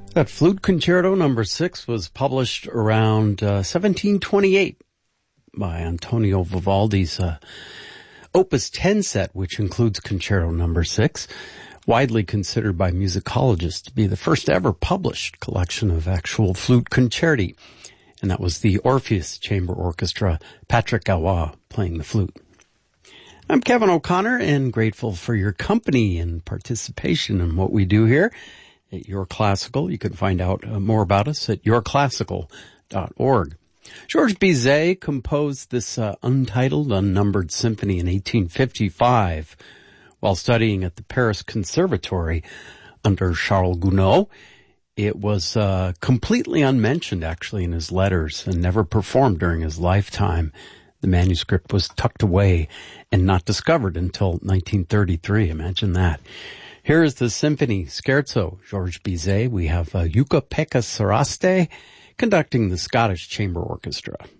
That Flute Concerto Number 6 was published around 1728 by Antonio Vivaldi's Opus 10 set, which includes Concerto Number 6, widely considered by musicologists to be the first ever published collection of actual flute concerti. And that was the Orpheus Chamber Orchestra, Patrick Gauois playing the flute. I'm Kevin O'Connor and grateful for your company and participation in what we do here at Your Classical. You can find out more about us at yourclassical.org. Georges Bizet composed this untitled, unnumbered symphony in 1855 while studying at the Paris Conservatory under Charles Gounod. It was completely unmentioned, actually, in his letters and never performed during his lifetime. The manuscript was tucked away and not discovered until 1933. Imagine that. Here is the Symphony Scherzo, Georges Bizet. We have Jukka-Pekka Saraste conducting the Scottish Chamber Orchestra.